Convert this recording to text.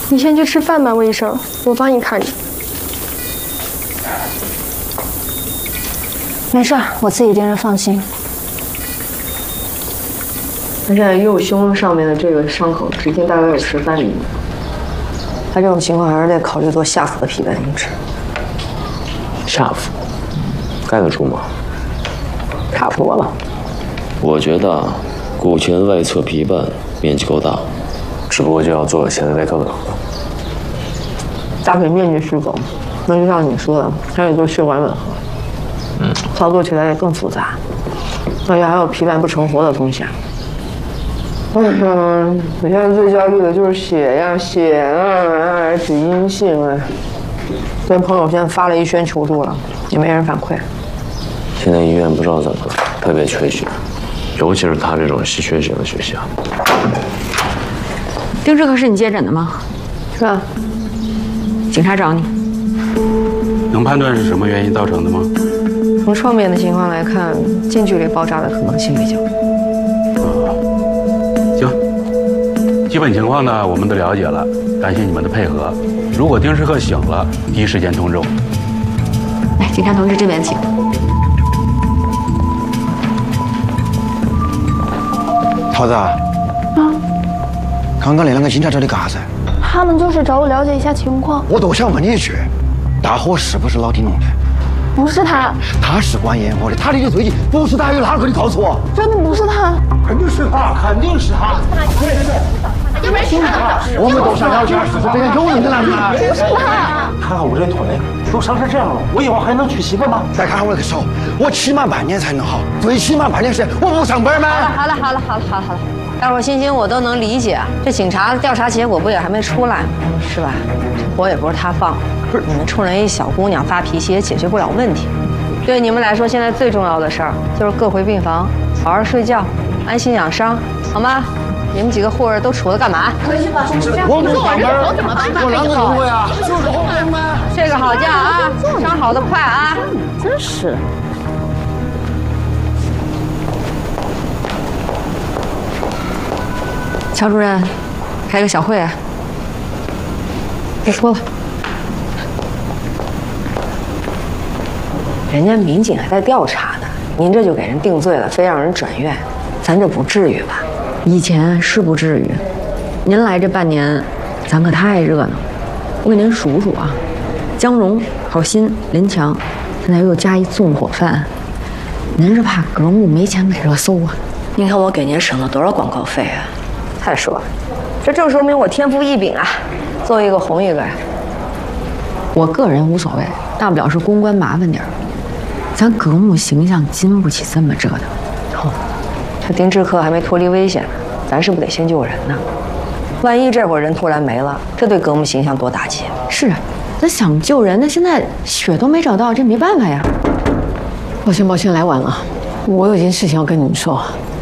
你先去吃饭吧，魏医生，我帮你看着。 没事，我自己盯着，放心。 他现在右胸上面的这个伤口直径大概有13厘米，他这种情况还是得考虑做下腹的皮瓣移植。 下腹盖得住吗？ 差不多了。 我觉得骨前外侧皮瓣面积够大，只不过就要做个前外侧吻合。 大腿面积是否？那就像你说的，还得做血管吻合。操作起来也更复杂，而且还有皮瓣不成活的风险。我现在最焦虑的就是血呀，血RH阴性啊。跟朋友圈发了一圈求助了，也没人反馈。 现在医院不知道怎么了，特别缺血，尤其是他这种稀缺型的血型。 丁志科是你接诊的吗？ 是啊。 警察找你。 能判断是什么原因造成的吗？ 从创面的情况来看，近距离爆炸的可能性比较。 行，基本情况呢我们都了解了，感谢你们的配合。如果丁世赫醒了，第一时间通知我。 来，警察同志这边请。 桃子啊，刚刚那两个警察找你干啥子？ 他们就是找我了解一下情况。 我都想问你一句，大火是不是老丁弄的？ 不是他， 他是管烟火的，他离的最近，不是他有哪个？你告诉我， 真的不是他， 肯定是他，肯定是他。对， 要不然是他。 我们都想了解是不是这个有人的男的？ 不是他。 看看我这腿，都伤成这样了，我以后还能娶媳妇吗？ 再看看我这个手，我起码半年才能好，最起码半年时间，我不上班吗？ 好了，大伙心情我都能理解。这警察的调查结果不也还没出来，是吧？这火也不是他放，你们冲人一小姑娘发脾气也解决不了问题。对你们来说，现在最重要的事儿就是各回病房，好好睡觉，安心养伤，好吗？你们几个护士都杵着干嘛？ 回去吧，我不上班， 怎么办？ 我啷个工作呀？就是后面吗？ 睡个好觉啊，伤好的快啊！ 真是。 乔主任，开个小会啊。 别说了，人家民警还在调查呢，您这就给人定罪了，非让人转院，咱这不至于吧？ 以前是不至于，您来这半年，咱可太热闹。我给您数数啊，江荣、郝鑫、林强，现在又加一纵火犯。您是怕格木没钱买热搜啊？ 您看我给您省了多少广告费啊？再说了，这正说明我天赋异禀啊，做一个红一个呀。 我个人无所谓，大不了是公关麻烦点儿，咱格木形象经不起这么折腾。 这丁志科还没脱离危险呢，咱是不是得先救人呢？万一这会儿人突然没了，这对格木形象多打击！ 是啊，咱想救人，那现在血都没找到，这没办法呀。 抱歉，来晚了，我有件事情要跟你们说。